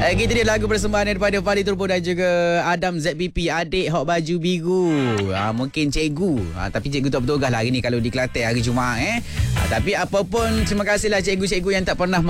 Kita dia lagu persembahan daripada Fadi Turbo dan juga Adam ZPP, Adik Hok Baju Biru. Mungkin cikgu, tapi cikgu tak bertugas lah hari ni kalau di Kelantan hari Jumaat. Tapi apapun, terima kasihlah cikgu-cikgu yang tak pernah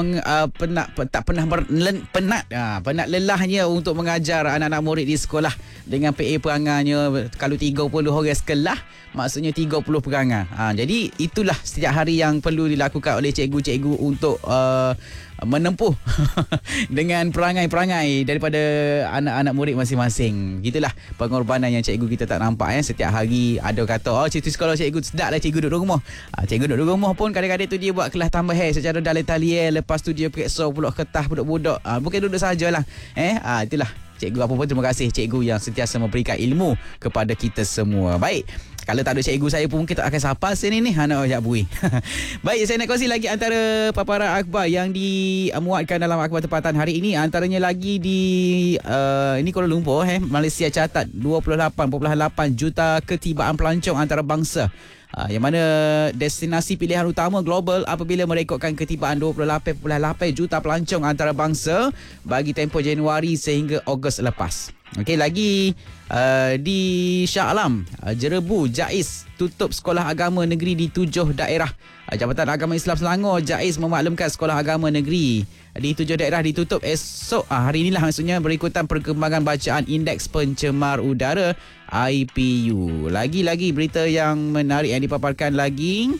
penat lelahnya untuk mengajar anak-anak murid di sekolah dengan PA perangainya. Kalau 30 orang sekelah, maksudnya 30 perangai. Jadi itulah setiap hari yang perlu dilakukan oleh cikgu-cikgu untuk menempuh dengan perangai-perangai daripada anak-anak murid masing-masing. Gitulah pengorbanan yang cikgu kita tak nampak. Setiap hari ada kata, cikgu sekolah cikgu sedap lah cikgu duduk rumah. Cikgu duduk rumah pun kadang-kadang tu dia buat kelas tambah secara dalam talian. Lepas tu dia periksa pula kertas budak-budak. Bukan duduk sajalah. Itulah cikgu. Apa pun terima kasih cikgu yang sentiasa memberikan ilmu kepada kita semua. Baik, kalau tak ada cikgu saya pun mungkin tak akan sapa sini ni. Nak ajak bui. Baik, saya nak kongsi lagi antara paparan akhbar yang dimuatkan dalam akhbar tempatan hari ini. Antaranya lagi di ini Kuala Lumpur, Malaysia catat 28.8 juta ketibaan pelancong antarabangsa. Yang mana destinasi pilihan utama global apabila merekodkan ketibaan 28.8 juta pelancong antarabangsa bagi tempoh Januari sehingga Ogos lepas. Okey, lagi di Shah Alam, Jerebu, JAIS tutup sekolah agama negeri di 7 daerah. Jabatan Agama Islam Selangor, JAIS, memaklumkan sekolah agama negeri di 7 daerah ditutup esok hari inilah, maksudnya berikutan perkembangan bacaan Indeks Pencemar Udara IPU. Lagi berita yang menarik yang dipaparkan lagi.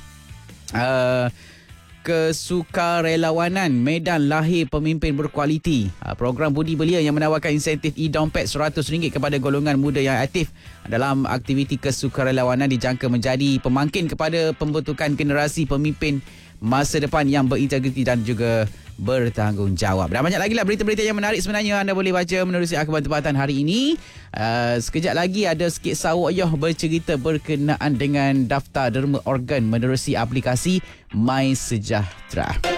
Kesukarelawanan Medan lahir pemimpin berkualiti. Program budi belia yang menawarkan insentif e-dompet RM100 kepada golongan muda yang aktif dalam aktiviti kesukarelawanan dijangka menjadi pemangkin kepada pembentukan generasi pemimpin masa depan yang berintegriti dan juga bertanggungjawab. Dan banyak lagi lah berita-berita yang menarik sebenarnya. Anda boleh baca menerusi akhbar tempatan hari ini. Sekejap lagi ada sikit sawayah bercerita berkenaan dengan daftar derma organ menerusi aplikasi My Sejahtera.